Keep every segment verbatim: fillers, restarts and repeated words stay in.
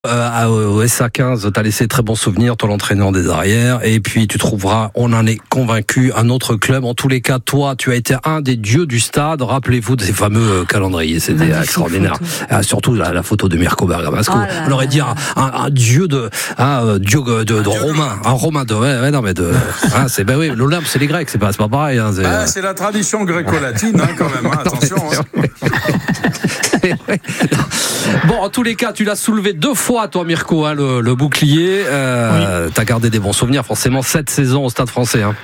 Euh, au S A quinze, t'as laissé très bons souvenirs, toi l'entraîneur des arrières, et puis tu trouveras, on en est convaincu, un autre club. En tous les cas, toi, tu as été un des dieux du stade. Rappelez-vous de ces fameux calendriers, c'était Magnifique extraordinaire. Ah, surtout la, la photo de Mirko Bergamasco. Oh on aurait dit un, un, un dieu de, un dieu de, de, de romain, un romain de, ouais, ouais non mais de, hein, c'est ben oui, l'Olympe c'est les Grecs, c'est pas, c'est pas pareil. Hein, c'est, ah, c'est la tradition gréco-latine, hein, quand même. Hein, attention. Hein. Bon, en tous les cas, tu l'as soulevé deux fois, toi, Mirko, hein, le, le bouclier. Euh, oui. T'as gardé des bons souvenirs, forcément, cette saison au Stade Français. Hein.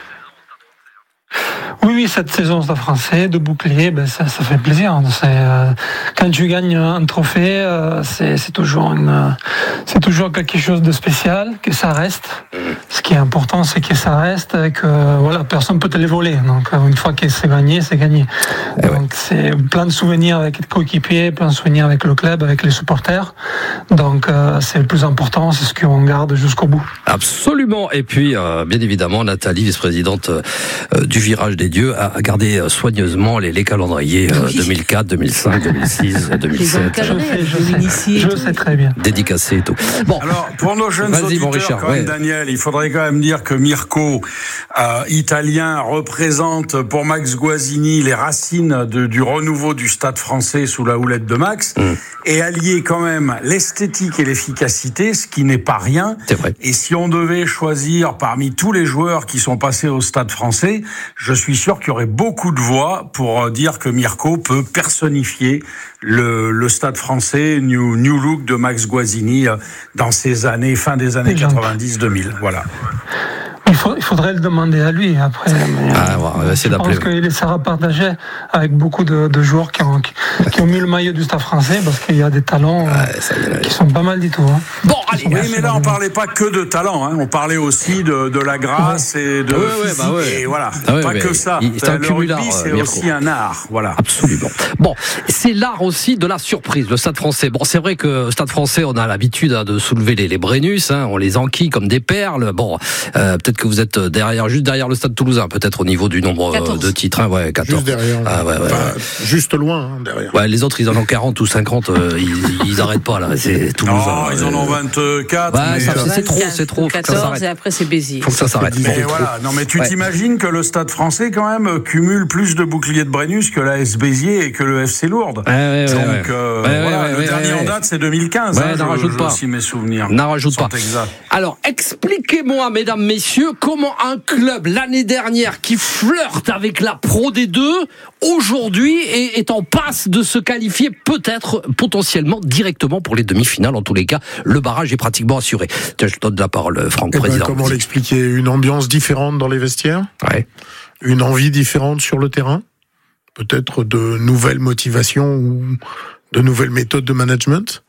Oui, oui, cette saison au Stade Français, de bouclier, ben ça, ça fait plaisir. C'est, euh, quand tu gagnes un trophée, euh, c'est, c'est toujours une, c'est toujours quelque chose de spécial, que ça reste. Ce qui est important, c'est que ça reste et que voilà, personne peut te les voler. Donc, une fois que c'est gagné, c'est gagné. Et donc, ouais. C'est plein de souvenirs avec les coéquipiers, plein de souvenirs avec le club, avec les supporters. Donc, euh, c'est le plus important, c'est ce qu'on garde jusqu'au bout. Absolument. Et puis, euh, bien évidemment, Nathalie, vice-présidente euh, du Virage des Dieux, a gardé soigneusement les, les calendriers euh, deux mille quatre, deux mille cinq, deux mille six, deux mille sept. Je, je, sais, je sais très bien. Dédicacé et tout. Bon, alors pour nos jeunes auditeurs, bon Richard, quand même, ouais. Daniel, il faudrait quand même dire que Mirko, euh, italien, représente pour Max Guazzini les racines de, du renouveau du Stade Français sous la houlette de Max, mmh. et allier quand même l'esthétique et l'efficacité, ce qui n'est pas rien. C'est vrai. Et si on devait choisir parmi tous les joueurs qui sont passés au Stade Français, je suis sûr qu'il y aurait beaucoup de voix pour dire que Mirko peut personnifier le, le Stade Français New, New Look de Max Guazzini dans ces années, fin des années quatre-vingt-dix deux mille. Voilà. Il, faut, il faudrait le demander à lui après. Mais, ah, ouais, on va essayer d'appeler. Je pense qu'il sera partagé avec beaucoup de, de joueurs qui ont, qui, qui ont mis le maillot du Stade Français parce qu'il y a des talents ouais, ça, euh, qui sont pas mal du tout. Hein. Bon, allez. Oui, mais là on parlait pas que de talent, hein. On parlait aussi de, de la grâce ouais. et de ouais, ouais, bah ouais. et voilà, ah ouais, pas que ça. Il, c'est un le cumulard, rugby, c'est Mirko. aussi un art, voilà. Absolument. Bon, c'est l'art aussi de la surprise, le Stade Français. Bon, c'est vrai que Stade Français, on a l'habitude hein, de soulever les, les Brennus, hein, on les enquille comme des perles. Bon, euh, peut-être que vous êtes derrière. Juste derrière le Stade Toulousain, peut-être au niveau du nombre quatorze de titres. Hein, ouais, quatorze. Juste derrière. Ah, ouais, ouais, enfin, ouais. Juste loin, hein, derrière. Ouais, les autres, ils en ont quarante ou cinquante. Euh, ils, ils arrêtent pas, là. C'est Toulousain. Non, ils en ont vingt-quatre. Ouais, mais ça, euh... c'est trop, c'est trop. quatorze et après, c'est Béziers. Faut que ça s'arrête. Mais voilà. Non, mais tu ouais. t'imagines que le Stade Français, quand même, cumule plus de boucliers de Brennus que l'A S Béziers et que le F C Lourdes. Ouais, ouais, Donc, ouais, euh, ouais, voilà. Ouais, le ouais, dernier ouais, en date, c'est deux mille quinze. Ouais, hein, n'en je, rajoute je pas. Si mes souvenirs. N'en rajoute pas. Exacts. Alors, expliquez-moi, mesdames, messieurs, comment un club, l'année dernière, qui flirte avec la Pro D deux, aujourd'hui est, est en passe de se qualifier peut-être potentiellement directement pour les demi-finales. En tous les cas, le barrage est pratiquement assuré. Tiens, je te donne la parole, Franck, eh président. Ben, comment l'expliquer ? Une ambiance différente dans les vestiaires, ouais. Une envie différente sur le terrain, peut-être de nouvelles motivations ou de nouvelles méthodes de management,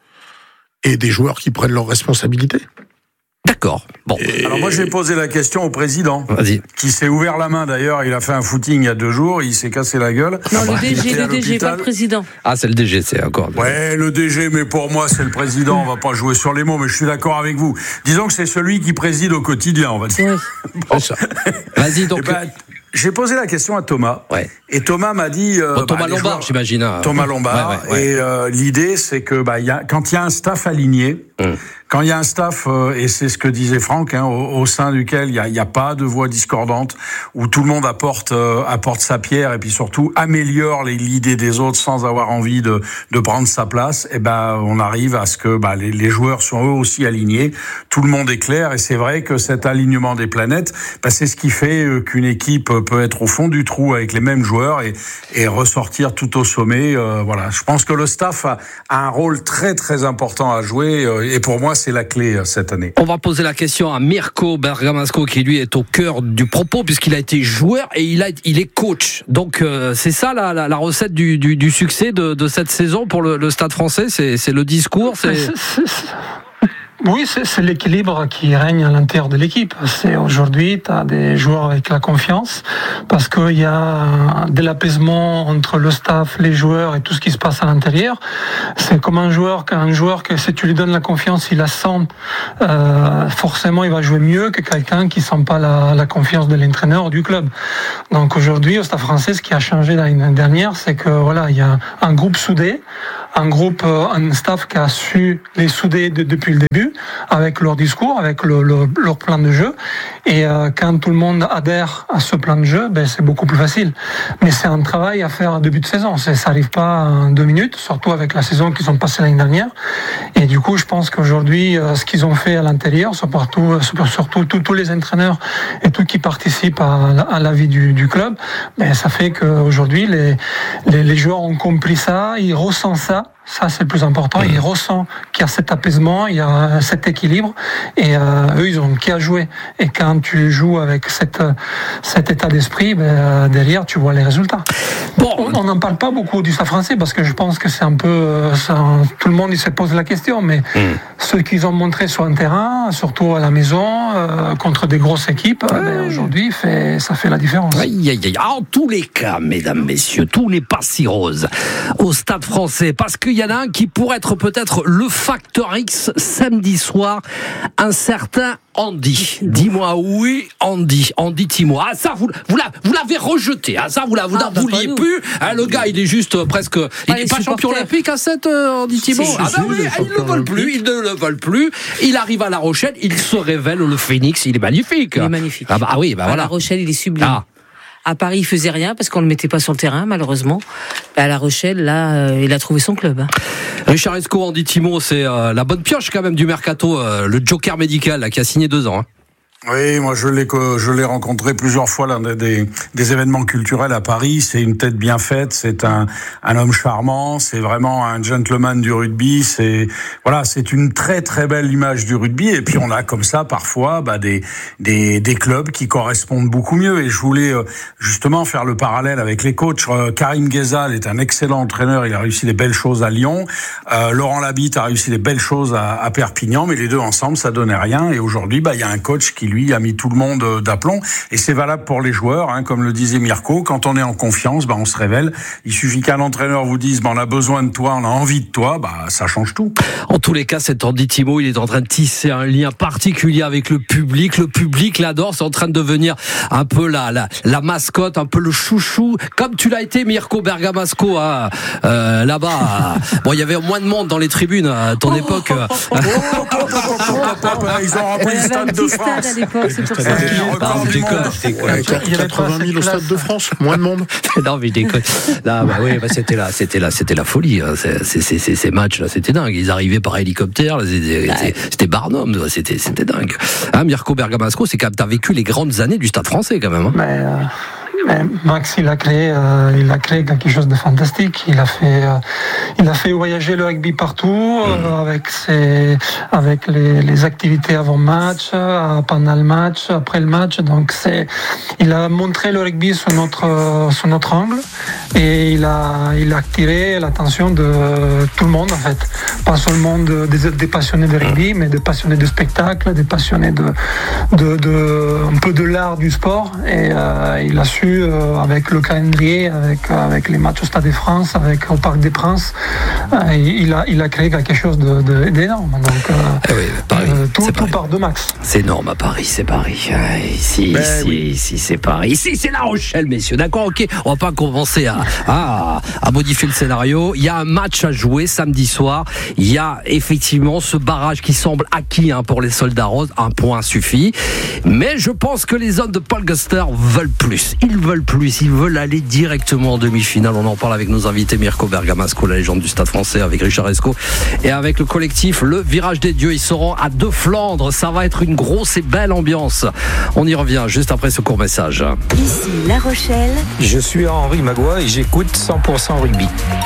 et des joueurs qui prennent leurs responsabilités. D'accord. Bon. Et... Alors moi, j'ai posé la question au président, Vas-y. Qui s'est ouvert la main d'ailleurs. Il a fait un footing il y a deux jours. Il s'est cassé la gueule. Non, le D G, le D G, pas le président. Ah, c'est le D G, c'est encore. Ouais, le D G, mais pour moi, c'est le président. On va pas jouer sur les mots, mais je suis d'accord avec vous. Disons que c'est celui qui préside au quotidien, on va dire. Oui. Bon. Vas-y donc. Eh ben, j'ai posé la question à Thomas. Ouais. Et Thomas m'a dit. Euh, bon, Thomas bah, Lombard, joueurs, j'imagine. Hein. Thomas Lombard. Ouais, ouais, ouais. Et euh, l'idée, c'est que bah, y a, quand il y a un staff aligné. Hum. Quand il y a un staff, euh, et c'est ce que disait Franck, hein, au, au sein duquel il n'y a, y a pas de voix discordante, où tout le monde apporte euh, apporte sa pierre et puis surtout améliore les, l'idée des autres sans avoir envie de, de prendre sa place, et ben on arrive à ce que bah, les, les joueurs sont eux aussi alignés, tout le monde est clair, et c'est vrai que cet alignement des planètes, bah, c'est ce qui fait euh, qu'une équipe peut être au fond du trou avec les mêmes joueurs et, et ressortir tout au sommet. Euh, voilà, je pense que le staff a, a un rôle très très important à jouer, euh, et pour moi c'est la clé cette année. On va poser la question à Mirko Bergamasco qui lui est au cœur du propos puisqu'il a été joueur et il, a, il est coach. Donc euh, c'est ça la, la, la recette du, du, du succès de, de cette saison pour le, le Stade Français, c'est, c'est le discours c'est... C'est, c'est, c'est... Oui, c'est, c'est l'équilibre qui règne à l'intérieur de l'équipe. C'est aujourd'hui, tu as des joueurs avec la confiance parce qu'il y a de l'apaisement entre le staff, les joueurs et tout ce qui se passe à l'intérieur. C'est comme un joueur, un joueur que si tu lui donnes la confiance, il la sent, euh, forcément il va jouer mieux que quelqu'un qui sent pas la, la confiance de l'entraîneur ou du club. Donc aujourd'hui, au Stade Français, ce qui a changé l'année dernière, c'est que voilà, il y a un groupe soudé un groupe, un staff qui a su les souder de, depuis le début, avec leur discours, avec le, le, leur plan de jeu. Et euh, quand tout le monde adhère à ce plan de jeu, ben, c'est beaucoup plus facile. Mais c'est un travail à faire en début de saison. C'est, ça n'arrive pas en deux minutes, surtout avec la saison qu'ils ont passée l'année dernière. Et du coup, je pense qu'aujourd'hui, euh, ce qu'ils ont fait à l'intérieur, surtout, surtout tous les entraîneurs et tout qui participent à, à la vie du, du club, ben, ça fait qu'aujourd'hui, les, les, les joueurs ont compris ça, ils ressentent ça. Ça, c'est le plus important. Ils ressentent qu'il y a cet apaisement, il y a cet équilibre. Et euh, eux, ils ont qu'à jouer. Et quand tu joues avec cette, cet état d'esprit, ben, derrière, tu vois les résultats. Bon, on n'en parle pas beaucoup du Stade français parce que je pense que c'est un peu... Ça, tout le monde il se pose la question. Mais mmh. ce qu'ils ont montré sur un terrain, surtout à la maison, euh, contre des grosses équipes, ouais. ben, aujourd'hui, fait, ça fait la différence. Aïe, aïe, aïe. En tous les cas, mesdames, messieurs, tout n'est pas si rose au Stade français. Parce qu'il y en a un qui pourrait être peut-être le facteur X samedi soir, un certain Andy. Dis-moi oui, Andy. Andy Timo. Ah, ça, vous, vous, l'avez, vous l'avez rejeté. Ah, ça, vous l'avez, ah, vous vouliez plus. Ah, le gars, il est juste euh, presque. Il n'est pas champion olympique à sept, euh, Andy Timo. Si, ah, ben oui, ils ne le veulent plus. Ils ne le veulent plus. Il arrive à La Rochelle. Il se révèle le Phénix. Il est magnifique. Il est magnifique. Ah, bah oui, bah à voilà. La Rochelle, il est sublime. Ah. À Paris, il faisait rien parce qu'on le mettait pas sur le terrain, malheureusement. À La Rochelle, là, euh, il a trouvé son club. Hein. Richard Esco, Andy Timo, c'est euh, la bonne pioche quand même du mercato, euh, le joker médical là, qui a signé deux ans. Hein. Oui, moi je l'ai je l'ai rencontré plusieurs fois là, des des événements culturels à Paris. C'est une tête bien faite, c'est un un homme charmant, c'est vraiment un gentleman du rugby. C'est voilà, c'est une très très belle image du rugby. Et puis on a comme ça parfois bah, des des des clubs qui correspondent beaucoup mieux. Et je voulais euh, justement faire le parallèle avec les coachs. Euh, Karim Ghezal est un excellent entraîneur. Il a réussi des belles choses à Lyon. Euh, Laurent Labitte a réussi des belles choses à, à Perpignan. Mais les deux ensemble, ça donnait rien. Et aujourd'hui, bah il y a un coach qui lui a mis tout le monde d'aplomb et c'est valable pour les joueurs, hein, comme le disait Mirko. Quand on est en confiance, bah on se révèle. Il suffit qu'un entraîneur vous dise, bah on a besoin de toi, on a envie de toi, bah ça change tout. En tous les cas, cet Andy Timo, il est en train de tisser un lien particulier avec le public. Le public l'adore. C'est en train de devenir un peu la la, la mascotte, un peu le chouchou, comme tu l'as été, Mirko Bergamasco, hein, euh, là-bas. Bon, il y avait moins de monde dans les tribunes à ton époque. Ils ont rempli le Stade de France. C'est pour ça. Il y avait quatre-vingt mille au Stade de France, moins de monde. Non, mais je déconne. Non, bah oui, bah c'était là, c'était là, c'était la folie. Hein. C'est, c'est, c'est, c'est, ces matchs-là, c'était dingue. Ils arrivaient par hélicoptère, c'était, ouais. c'était Barnum, c'était, c'était dingue. Hein, Mirko Bergamasco, c'est quand même, t'as vécu les grandes années du Stade français, quand même. Hein. Mais euh... Mais Max, il a créé, euh, il a créé quelque chose de fantastique. Il a fait, euh, il a fait voyager le rugby partout euh, avec ses, avec les, les activités avant match, euh, pendant le match, après le match. Donc c'est, il a montré le rugby sous notre, euh, sous notre angle et il a, il a attiré l'attention de tout le monde en fait, pas seulement de, des, des passionnés de rugby, mais des passionnés de spectacle, des passionnés de, de, de un peu de l'art du sport. Et euh, il a su Euh, avec le calendrier, avec, avec les matchs au Stade de France, avec au Parc des Princes, euh, il, a, il a créé quelque chose de, de, d'énorme. Donc, euh, eh oui, Paris, euh, tout, c'est tout Paris. part de Max. C'est énorme à Paris, c'est Paris. Ah, ici, ben ici, oui. ici, c'est Paris. Ici, c'est La Rochelle, messieurs. D'accord, ok. On va pas commencer à, à, à modifier le scénario. Il y a un match à jouer samedi soir. Il y a effectivement ce barrage qui semble acquis hein, pour les soldats roses. Un point suffit. Mais je pense que les hommes de Paul Guster veulent plus. Ils veulent plus, ils veulent aller directement en demi-finale. On en parle avec nos invités, Mirko Bergamasco, la légende du Stade français, avec Richard Esco et avec le collectif Le Virage des Dieux. Ils seront à deux Flandres. Ça va être une grosse et belle ambiance. On y revient juste après ce court message. Ici La Rochelle. Je suis Henri Magua et j'écoute cent pour cent rugby.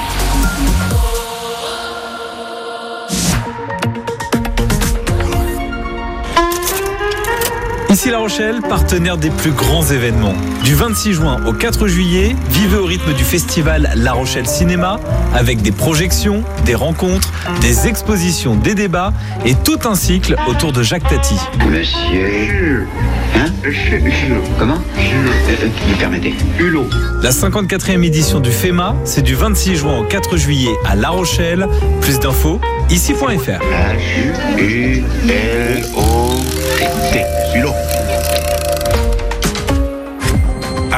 Ici La Rochelle, partenaire des plus grands événements. Du vingt-six juin au quatre juillet, vivez au rythme du festival La Rochelle Cinéma avec des projections, des rencontres, des expositions, des débats et tout un cycle autour de Jacques Tati. Monsieur... Hein Comment euh, Vous permettez Hulot. La cinquante-quatrième édition du FEMA, c'est du vingt-six juin au quatre juillet à La Rochelle. Plus d'infos, ici point f r. H U L O T. Hulot.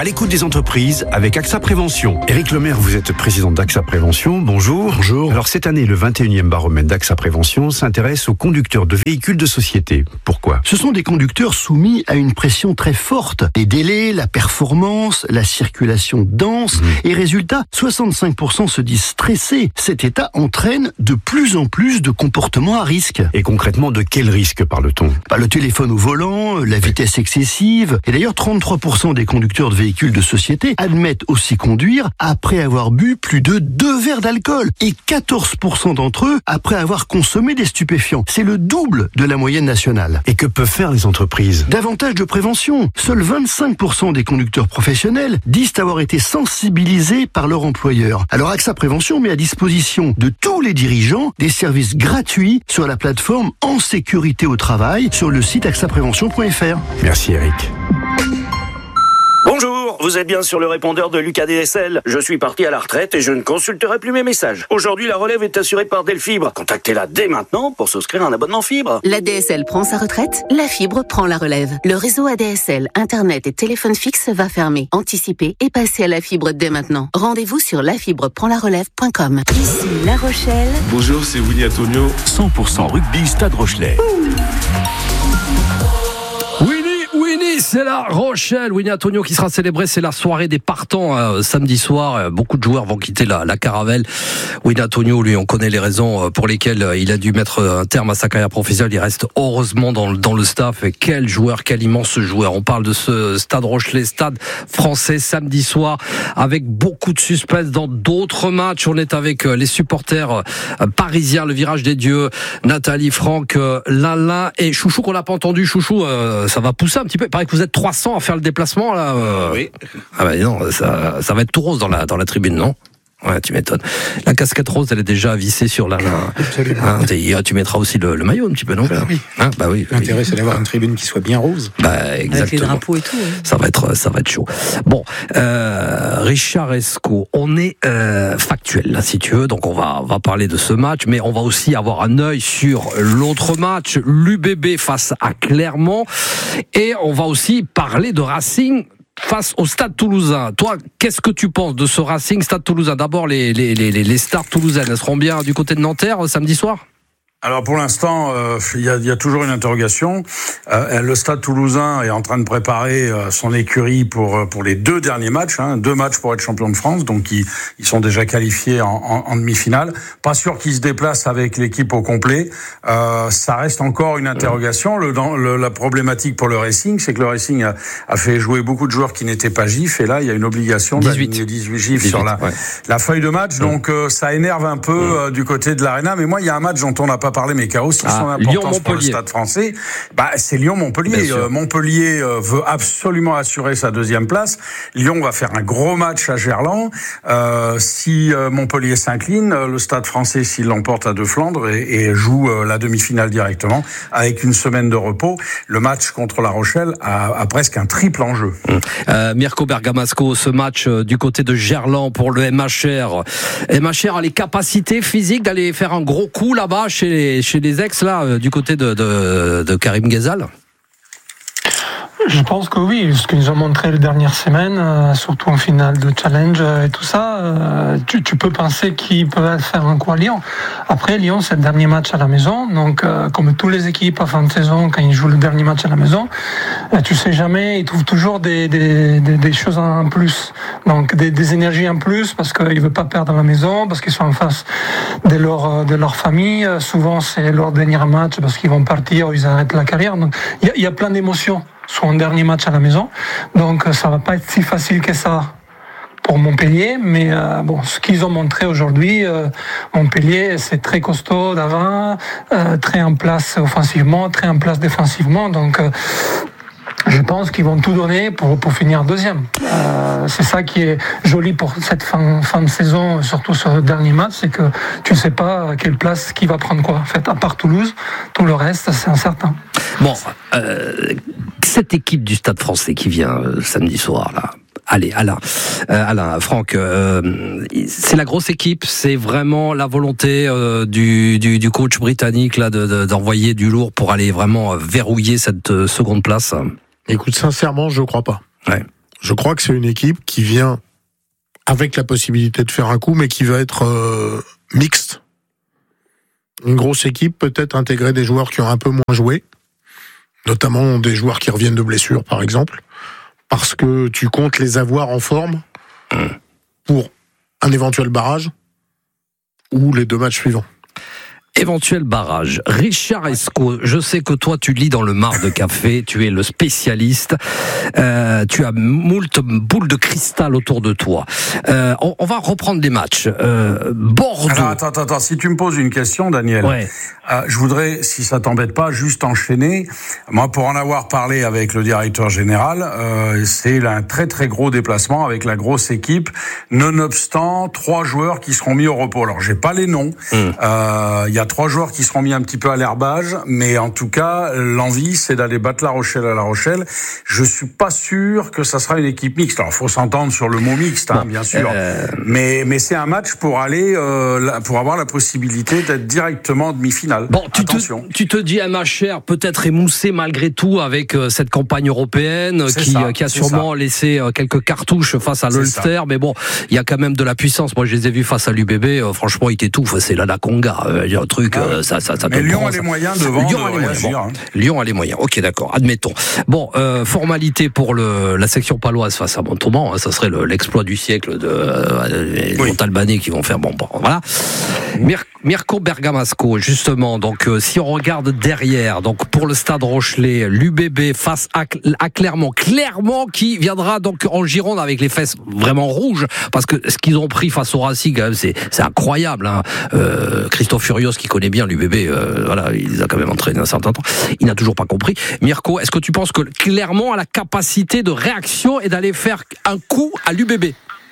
à l'écoute des entreprises avec AXA Prévention. Éric Lemaire, vous êtes président d'AXA Prévention. Bonjour. Bonjour. Alors cette année, le vingt et unième baromètre d'AXA Prévention s'intéresse aux conducteurs de véhicules de société. Pourquoi ? Ce sont des conducteurs soumis à une pression très forte. Les délais, la performance, la circulation dense. Mmh. Et résultat, soixante-cinq pour cent se disent stressés. Cet état entraîne de plus en plus de comportements à risque. Et concrètement, de quel risque parle-t-on ? Bah, le téléphone au volant, la vitesse excessive. Et d'ailleurs, trente-trois pour cent des conducteurs de véhicules de société admettent aussi conduire après avoir bu plus de deux verres d'alcool. Et quatorze pour cent d'entre eux après avoir consommé des stupéfiants. C'est le double de la moyenne nationale. Et que peuvent faire les entreprises ? Davantage de prévention. Seuls vingt-cinq pour cent des conducteurs professionnels disent avoir été sensibilisés par leur employeur. Alors AXA Prévention met à disposition de tous les dirigeants des services gratuits sur la plateforme En Sécurité au Travail sur le site axa prévention point f r. Merci Eric. Bonjour, vous êtes bien sur le répondeur de Lucas D S L. Je suis parti à la retraite et je ne consulterai plus mes messages. Aujourd'hui, la relève est assurée par Delfibre. Contactez-la dès maintenant pour souscrire un abonnement fibre. La D S L prend sa retraite, la fibre prend la relève. Le réseau A D S L, Internet et téléphone fixe va fermer. Anticipez et passez à la fibre dès maintenant. Rendez-vous sur la fibre prend la relève point com. Ici La Rochelle. Bonjour, c'est Winnie Antonio. cent pour cent rugby Stade Rochelais. Winnie, c'est la Rochelle. Winnie Antonio qui sera célébré, c'est la soirée des partants euh, samedi soir. Euh, beaucoup de joueurs vont quitter la, la caravelle. Winnie Antonio, lui, on connaît les raisons pour lesquelles euh, il a dû mettre un terme à sa carrière professionnelle. Il reste heureusement dans, dans le staff. Et quel joueur, quel immense joueur. On parle de ce Stade Rochelais, Stade français samedi soir, avec beaucoup de suspense dans d'autres matchs. On est avec les supporters euh, parisiens, le Virage des Dieux, Nathalie, Franck, euh, Lala et Chouchou qu'on n'a pas entendu. Chouchou, euh, ça va pousser un petit peu. Il paraît que vous êtes trois cents à faire le déplacement là. Euh... Oui. Ah bah non, ça, ça va être tout rose dans la dans la tribune, non ? Ouais, tu m'étonnes. La casquette rose, elle est déjà vissée sur la. Absolument. Hein, tu mettras aussi le, le maillot un petit peu, non ? Bah oui. Hein, bah oui. L'intérêt, oui. c'est d'avoir une tribune qui soit bien rose. Bah exactement. Avec les drapeaux et tout. Hein. Ça va être, ça va être chaud. Bon, euh, Richard Esco, on est euh, factuel là, si tu veux. Donc on va, on va parler de ce match, mais on va aussi avoir un œil sur l'autre match, l'U B B face à Clermont, et on va aussi parler de Racing face au Stade Toulousain. Toi, qu'est-ce que tu penses de ce Racing Stade Toulousain ? D'abord, les, les, les, les stars toulousaines, elles seront bien du côté de Nanterre samedi soir ? Alors pour l'instant, euh, il y, a, y a toujours une interrogation. Euh, le Stade Toulousain est en train de préparer euh, son écurie pour pour les deux derniers matchs, hein, deux matchs pour être champion de France, donc ils, ils sont déjà qualifiés en, en, en demi-finale. Pas sûr qu'ils se déplacent avec l'équipe au complet. Euh, ça reste encore une interrogation. Le, dans, le, la problématique pour le Racing, c'est que le Racing a, a fait jouer beaucoup de joueurs qui n'étaient pas gifs, et là il y a une obligation d'aligner dix-huit gifs dix-huit, sur la, ouais. la feuille de match. Donc euh, ça énerve un peu euh, du côté de l'Arena. Mais moi, il y a un match dont on n'a pas parlé, mais qui a aussi ah, son importance pour le Stade français, bah, c'est Lyon-Montpellier. Euh, Montpellier euh, veut absolument assurer sa deuxième place. Lyon va faire un gros match à Gerland. Euh, si euh, Montpellier s'incline, euh, le Stade français, s'il l'emporte à deux Flandres et, et joue euh, la demi-finale directement, avec une semaine de repos, le match contre La Rochelle a, a presque un triple enjeu. Euh, Mirko Bergamasco, ce match euh, du côté de Gerland pour le M H R. M H R a les capacités physiques d'aller faire un gros coup là-bas chez les, chez les ex là du côté de, de, de Karim Ghezal? Je pense que oui, ce qu'ils nous ont montré les dernières semaines, euh, surtout en finale de challenge euh, et tout ça, euh, tu, tu peux penser qu'ils peuvent faire un coup à Lyon. Après, Lyon, c'est le dernier match à la maison, donc euh, comme toutes les équipes à fin de saison, quand ils jouent le dernier match à la maison, euh, tu sais jamais, ils trouvent toujours des, des, des, des choses en plus, donc des, des énergies en plus, parce qu'ils ne veulent pas perdre à la maison, parce qu'ils sont en face de leur, de leur famille. Souvent, c'est leur dernier match, parce qu'ils vont partir ou ils arrêtent la carrière. Donc, il y, y a plein d'émotions sur un dernier match à la maison, donc ça va pas être si facile que ça pour Montpellier, mais euh, bon, ce qu'ils ont montré aujourd'hui, euh, Montpellier, c'est très costaud d'avant, euh, très en place offensivement, très en place défensivement, donc euh, je pense qu'ils vont tout donner pour, pour finir deuxième. Euh, c'est ça qui est joli pour cette fin, fin de saison, surtout sur le dernier match, c'est que tu ne sais pas à quelle place qui va prendre quoi. En fait, à part Toulouse, tout le reste, c'est incertain. Bon, euh, cette équipe du Stade français qui vient euh, samedi soir, là, allez, Alain, euh, Alain, Franck, euh, c'est la grosse équipe, c'est vraiment la volonté euh, du, du, du coach britannique là, de, de, d'envoyer du lourd pour aller vraiment verrouiller cette euh, seconde place. Écoute, sincèrement, je crois pas. Ouais. Je crois que c'est une équipe qui vient avec la possibilité de faire un coup, mais qui va être euh, mixte. Une grosse équipe, peut-être intégrer des joueurs qui ont un peu moins joué, notamment des joueurs qui reviennent de blessures, par exemple, parce que tu comptes les avoir en forme pour un éventuel barrage ou les deux matchs suivants. Éventuel barrage. Richard Escaut, je sais que toi tu lis dans le Mar de Café, tu es le spécialiste, euh, tu as moult boules de cristal autour de toi. Euh, on, on va reprendre des matchs. Euh, Bordeaux. Alors, attends, attends, attends, si tu me poses une question, Daniel, ouais. euh, je voudrais, si ça t'embête pas, juste enchaîner. Moi, pour en avoir parlé avec le directeur général, euh, c'est un très très gros déplacement avec la grosse équipe, nonobstant trois joueurs qui seront mis au repos. Alors, j'ai pas les noms. Il mmh. euh, y a trois joueurs qui seront mis un petit peu à l'herbage, mais en tout cas, l'envie, c'est d'aller battre La Rochelle à La Rochelle. Je suis pas sûr que ça sera une équipe mixte. Alors, faut s'entendre sur le mot mixte, hein, bon, bien sûr. Euh... Mais, mais c'est un match pour aller, euh, pour avoir la possibilité d'être directement en demi-finale. Bon, tu Attention. Te, tu te dis, M H R peut-être émoussé malgré tout avec euh, cette campagne européenne qui, ça, qui a sûrement ça. laissé euh, quelques cartouches face à l'Ulster, mais bon, il y a quand même de la puissance. Moi, je les ai vus face à l'U B B. Euh, franchement, ils t'étouffent. C'est l'Anaconga. Il y a un truc, euh, ça, ça, ça. Mais te Lyon prend, a les ça. moyens devant Lyon de a les réagir. moyens. Bon, hein. Lyon a les moyens. Ok, d'accord. Admettons. Bon, euh, formalité pour le, la section paloise face à Montauban. Hein, ça serait le, l'exploit du siècle de euh, les oui. Montalbanais qui vont faire bon. bon voilà. Mir- Mirko Bergamasco, justement. Donc, euh, si on regarde derrière, donc pour le Stade Rochelais, l'U B B face à, à Clermont, Clermont qui viendra donc en Gironde avec les fesses vraiment rouges, parce que ce qu'ils ont pris face au Racing, quand même, c'est, c'est incroyable. Hein. Euh, Christophe Furios, qui connaît bien l'U B B, euh, voilà, il les a quand même entraînés un certain temps. Il n'a toujours pas compris. Mirko, est-ce que tu penses que Clermont a la capacité de réaction et d'aller faire un coup à l'U B B?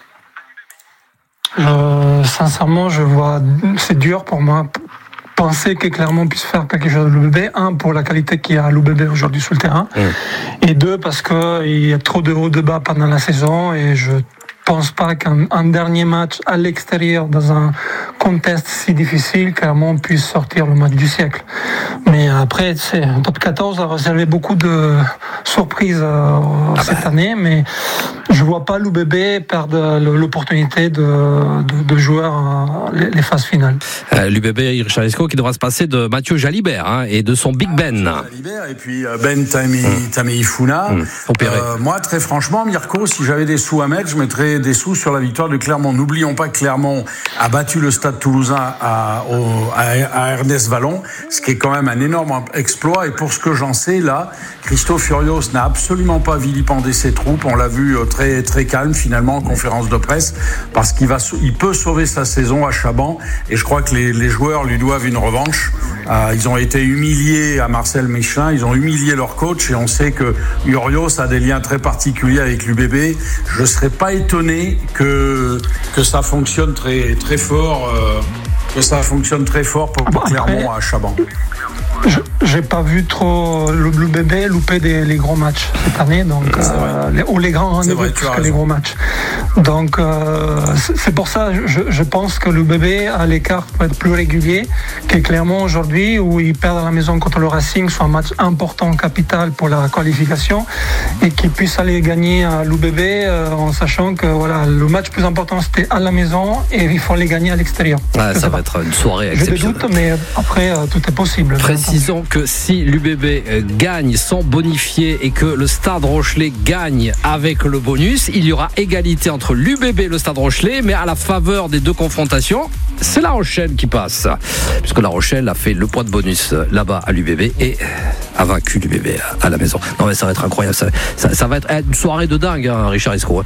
Euh, sincèrement, je vois, c'est dur pour moi penser que Clermont puisse faire quelque chose à l'U B B. Un, pour la qualité qu'il y a à l'U B B aujourd'hui sur le terrain. Mmh. Et deux, parce qu'il y a trop de hauts de bas pendant la saison et je pense pas qu'un un dernier match à l'extérieur dans un contexte si difficile, Clermont puisse sortir le match du siècle. Mais après, c'est un top quatorze a réservé beaucoup de surprises euh, ah cette bah. année, mais je vois pas l'U B B perdre l'opportunité de, de, de jouer euh, les, les phases finales. Euh, L'U B B Richard Escaut qui devra se passer de Mathieu Jalibert hein, et de son Big Ben. Ah, Jalibert et puis Ben Tameifuna. Mmh. Euh, moi, très franchement, Mirko, si j'avais des sous à mettre, je mettrais des sous sur la victoire de Clermont. N'oublions pas que Clermont a battu le Stade Toulousain à, au, à, à Ernest Vallon, ce qui est quand même un énorme exploit. Et pour ce que j'en sais, là, Christophe Furios n'a absolument pas vilipendé ses troupes. On l'a vu très très calme finalement en conférence de presse, parce qu'il va, il peut sauver sa saison à Chaban. Et je crois que les, les joueurs lui doivent une revanche. Euh, ils ont été humiliés à Marcel Michelin, ils ont humilié leur coach, et on sait que Urios a des liens très particuliers avec l'U B B. Je serais pas étonné que que ça fonctionne très très fort, euh, que ça fonctionne très fort pour, pour Clermont à Chaban. Je, j'ai pas vu trop le Blue B B louper des, les gros matchs cette année, donc euh, les, ou les grands rendez-vous plus que les gros matchs. Donc euh, c'est, c'est pour ça, je, je pense que le B B à l'écart peut être plus régulier que Clermont aujourd'hui, où ils perdent à la maison contre le Racing, soit un match important, capital pour la qualification, et qu'ils puissent aller gagner à l'U B B euh, en sachant que voilà, le match plus important c'était à la maison et il faut les gagner à l'extérieur. Ouais, ça va être une soirée exceptionnelle. J'ai des doutes, mais après euh, tout est possible. Précisons que si l'U B B gagne sans bonifier et que le Stade Rochelais gagne avec le bonus, il y aura égalité entre l'U B B et le Stade Rochelais, mais à la faveur des deux confrontations, c'est La Rochelle qui passe, puisque La Rochelle a fait le point de bonus là-bas à l'U B B et a vaincu l'U B B à la maison. Non mais ça va être incroyable, ça, ça, ça va être une soirée de dingue, hein, Richard Escaut.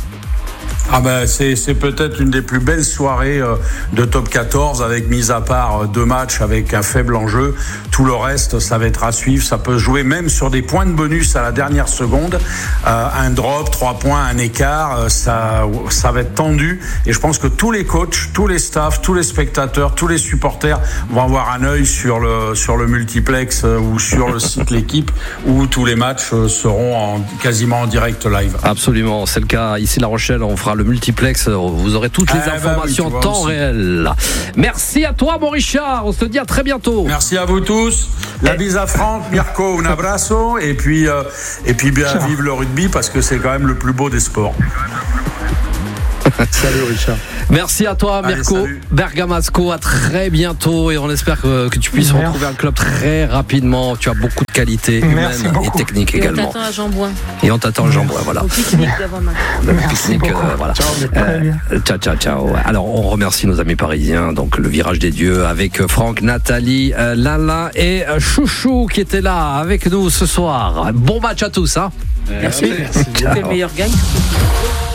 Ah ben c'est c'est peut-être une des plus belles soirées euh, de top quatorze, avec mis à part euh, deux matchs avec un faible enjeu. Tout le reste, ça va être à suivre. Ça peut jouer même sur des points de bonus à la dernière seconde. Euh, un drop, trois points, un écart, euh, ça ça va être tendu. Et je pense que tous les coachs, tous les staffs, tous les spectateurs, tous les supporters vont avoir un œil sur le sur le multiplex euh, ou sur le site L'équipe, où tous les matchs euh, seront en, quasiment en direct live. Absolument, c'est le cas ici La Rochelle. On fera le multiplex, vous aurez toutes les Ah, bah informations oui, tu en vois temps aussi. réel. Merci à toi, mon Richard. On se dit à très bientôt. Merci à vous tous. La bise à Franck, Mirko, un abrazo. Et puis, euh, et puis bien vive le rugby parce que c'est quand même le plus beau des sports. Salut Richard. Merci à toi, Allez, Mirko salut. Bergamasco. À très bientôt et on espère que, que tu puisses Merci. retrouver un club très rapidement. Tu as beaucoup de qualités Merci humaines et beaucoup. techniques Et on également. t'attend à Jean-Bouin. Et on t'attend, Jean-Bois. Voilà. Au pique-nique d'avant maintenant. Le Merci pique-nique, beaucoup. euh, voilà. Très Euh, bien. ciao, ciao, ciao. Alors, on remercie nos amis parisiens. Donc, le virage des dieux avec euh, Franck, Nathalie, euh, Lala et euh, Chouchou qui étaient là avec nous ce soir. Bon match à tous, hein. Merci. Ciao. Que le meilleur gagne.